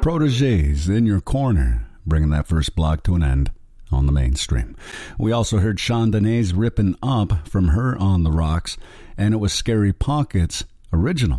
Protégés in your corner, bringing that first block to an end on the mainstream. We also heard Chandonnaise Rippin' Up from her On the Rocks, and it was Scary Pockets' original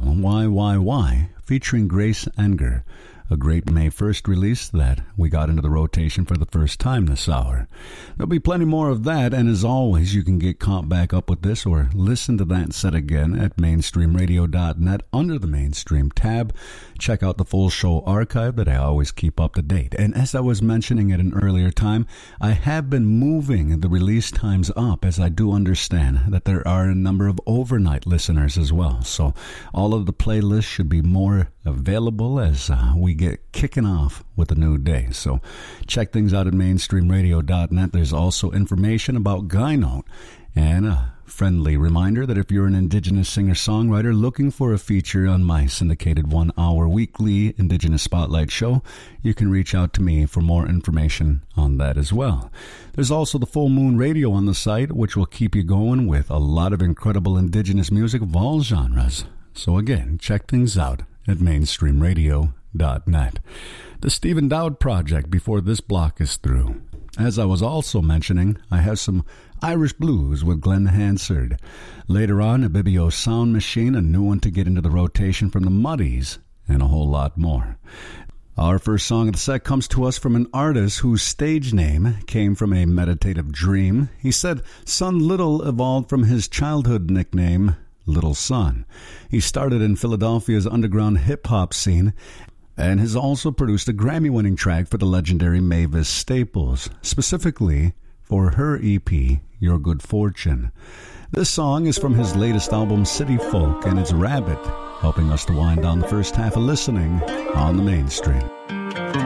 Why, featuring Grace Enger, a great May 1st release that we got into the rotation for the first time this hour. There'll be plenty more of that, and as always, you can get caught back up with this or listen to that set again at mainstreamradio.net under the Mainstream tab. Check out the full show archive that I always keep up to date. And as I was mentioning at an earlier time, I have been moving the release times up, as I do understand that there are a number of overnight listeners as well. So all of the playlists should be more available as we get kicking off with a new day. So check things out at mainstreamradio.net. There's also information about Guy Note, and a friendly reminder that if you're an Indigenous singer-songwriter looking for a feature on my syndicated 1-hour weekly Indigenous Spotlight show, you can reach out to me for more information on that as well. There's also the Full Moon Radio on the site, which will keep you going with a lot of incredible Indigenous music of all genres. So again, check things out at mainstreamradio.net. The Stephen Dowd Project before this block is through. As I was also mentioning, I have some Irish blues with Glenn Hansard. Later on, a Bibio Sound Machine, a new one to get into the rotation from the Muddies, and a whole lot more. Our first song of the set comes to us from an artist whose stage name came from a meditative dream. He said Son Little evolved from his childhood nickname, Little Son. He started in Philadelphia's underground hip-hop scene and has also produced a Grammy-winning track for the legendary Mavis Staples, specifically for her EP, Your Good Fortune. This song is from his latest album, City Folk, and it's Rabbit, helping us to wind down the first half of listening on the Mainstream.